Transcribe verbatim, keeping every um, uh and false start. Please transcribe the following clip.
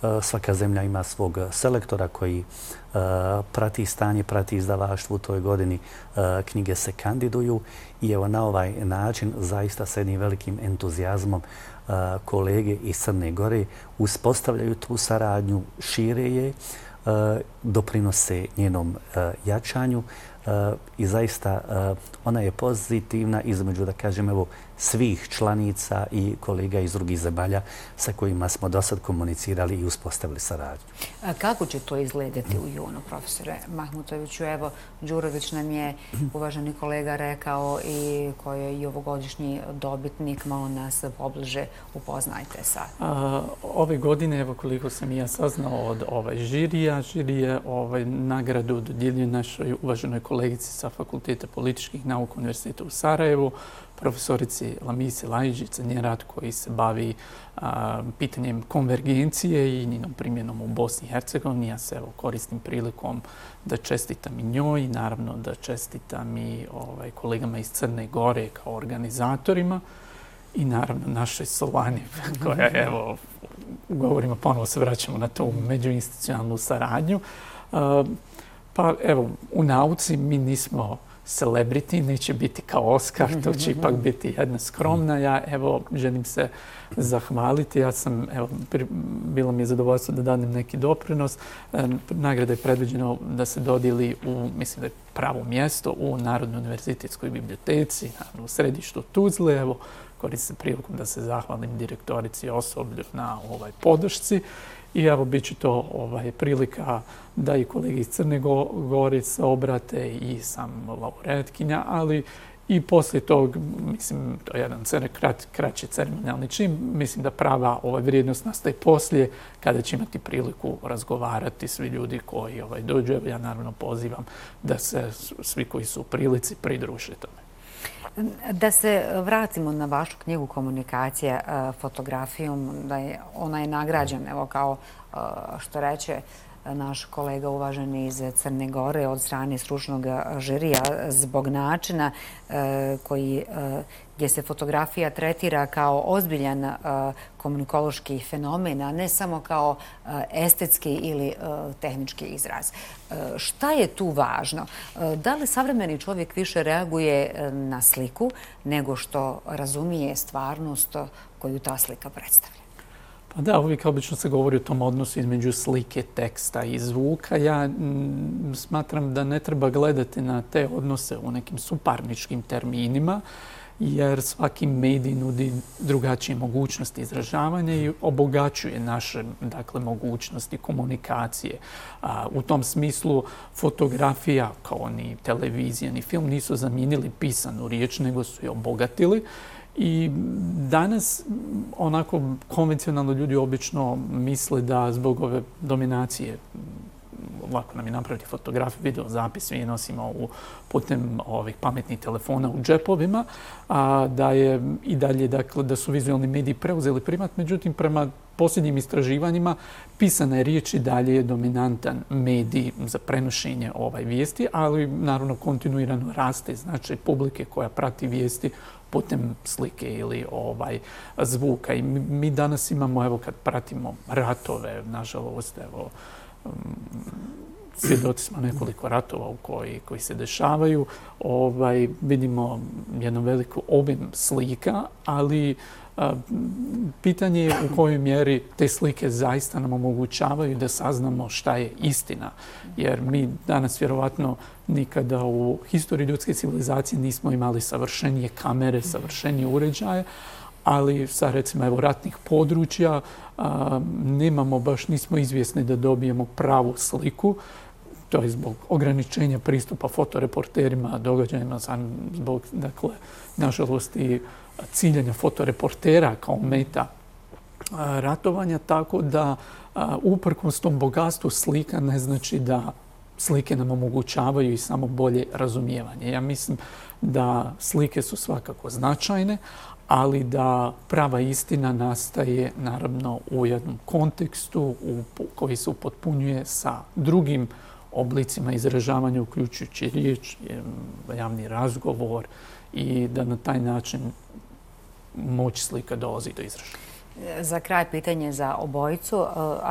Svaka zemlja ima svog selektora koji prati stanje, prati izdavaštvo u toj godini. Knjige se kandiduju i evo na ovaj način zaista s jednim velikim entuzijazmom kolege iz Crne Gore uspostavljaju tu saradnju, šire je, doprinose njenom jačanju i zaista ona je pozitivna između, da kažem, evo, svih članica i kolega iz drugih zemalja sa kojima smo do sad komunicirali i uspostavili saradnju. A kako će to izgledati u junu, profesore Mahmutoviću? Evo, Đurović nam je, uvaženi kolega, rekao i koji je i ovogodišnji dobitnik, malo nas pobliže upoznajte sa. A, ove godine, evo koliko sam ja saznao od ovaj žirija, žirije ovaj, nagradu dodjeljuje našoj uvaženoj kolegici sa Fakulteta političkih nauka Univerziteta u Sarajevu, profesorici Lamisi Lajiđić, njen rad koji se bavi a, pitanjem konvergencije i njenom primjenom u Bosni i Hercegovini. Ja se evo, koristim prilikom da čestitam i njoj i naravno da čestitam i ovaj, kolegama iz Crne Gore kao organizatorima i naravno našoj Solani koja evo, govorimo, ponovo se vraćamo na tu međuinstitucionalnu saradnju. A, pa evo, u nauci mi nismo celebrity, neće biti kao Oscar, to će ipak biti jedna skromna. Ja evo želim se zahvaliti. Ja sam, evo, bilo mi je zadovoljstvo da danem neki doprinos. Nagrada je predviđena da se dodijeli u, mislim da je pravo mjesto, u Narodnoj univerzitetskoj biblioteci, u središtu Tuzle. Evo, koristim se prilikom da se zahvalim direktorici i osoblju na ovaj podršci. I evo, bit će to ovaj, prilika da i kolege iz Crne Gore se obrate i sam laureatkinja, ali i poslije tog, mislim, to je jedan krat, kraći ceremonijalni čin, mislim da prava ovaj, vrijednost nastaje poslije, kada će imati priliku razgovarati svi ljudi koji ovaj, dođu. Ja naravno pozivam da se svi koji su u prilici pridruže tome. Da se vratimo na vašu knjigu Komunikacija fotografijom, da je, ona je nagrađena, evo kao što reče naš kolega uvaženi iz Crne Gore od strane stručnog žirija zbog načina koji, gdje se fotografija tretira kao ozbiljan komunikološki fenomen, a ne samo kao estetski ili tehnički izraz. Šta je tu važno? Da li savremeni čovjek više reaguje na sliku nego što razumije stvarnost koju ta slika predstavlja? Pa da, uvijek obično se govori o tom odnosu između slike, teksta i zvuka. Ja m, smatram da ne treba gledati na te odnose u nekim suparničkim terminima, jer svaki medij nudi drugačije mogućnosti izražavanja i obogaćuje naše, dakle, mogućnosti komunikacije. A, u tom smislu fotografija, kao ni televizija, ni film, nisu zamijenili pisanu riječ, nego su je obogatili. I danas onako konvencionalno ljudi obično misle da zbog ove dominacije, lako nam je napraviti fotografiju, video zapis, svi nosimo u, putem ovih pametnih telefona u džepovima, a da je i dalje, dakle, da su vizualni mediji preuzeli primat. Međutim, prema posljednjim istraživanjima, pisana je riječ i dalje je dominantan medij za prenošenje ovaj vijesti, ali naravno kontinuirano raste značaj publike koja prati vijesti putem slike ili ovaj zvuka. I mi danas imamo, evo, kad pratimo ratove, nažalost, evo, svjedoci smo nekoliko ratova u koji, koji se dešavaju. Ovaj, vidimo jednu veliku obim slika, ali a, pitanje je u kojoj mjeri te slike zaista nam omogućavaju da saznamo šta je istina. Jer mi danas vjerovatno nikada u historiji ljudske civilizacije nismo imali savršenije kamere, savršenije uređaje, ali sa, recimo, evo, ratnih područja a, nemamo baš, nismo izvjesni da dobijemo pravu sliku. To je zbog ograničenja pristupa fotoreporterima, događajima, zbog, dakle, nažalost i ciljanja fotoreportera kao meta a, ratovanja, tako da a, uprkos tom bogatstvu slika ne znači da slike nam omogućavaju i samo bolje razumijevanje. Ja mislim da slike su svakako značajne, ali da prava istina nastaje naravno u jednom kontekstu u koji se upotpunjuje sa drugim oblicima izražavanja, uključujući riječ, javni razgovor i da na taj način moć slika dolazi do izražaja. Za kraj pitanje za obojicu.